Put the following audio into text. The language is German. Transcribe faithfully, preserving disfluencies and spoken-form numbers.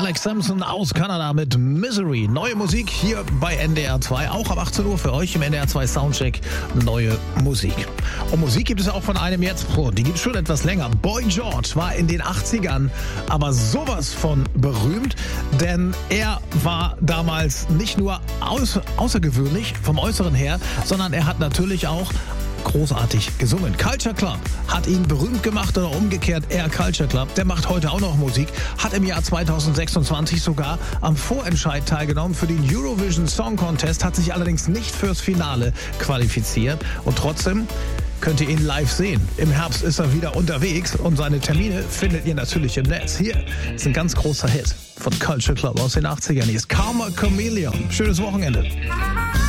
Alex Sampson aus Kanada mit Misery. Neue Musik hier bei N D R zwei, auch ab achtzehn Uhr für euch im N D R zwei Soundcheck. Neue Musik. Und Musik gibt es auch von einem jetzt, oh, die gibt es schon etwas länger. Boy George war in den achtzigern aber sowas von berühmt, denn er war damals nicht nur außer, außergewöhnlich vom Äußeren her, sondern er hat natürlich auch großartig gesungen. Culture Club hat ihn berühmt gemacht oder umgekehrt er Culture Club. Der macht heute auch noch Musik, hat im Jahr zweitausendsechsundzwanzig sogar am Vorentscheid teilgenommen für den Eurovision Song Contest, hat sich allerdings nicht fürs Finale qualifiziert und trotzdem könnt ihr ihn live sehen. Im Herbst ist er wieder unterwegs und seine Termine findet ihr natürlich im Netz. Hier ist ein ganz großer Hit von Culture Club aus den achtzigern. Hier ist Karma Chameleon. Schönes Wochenende.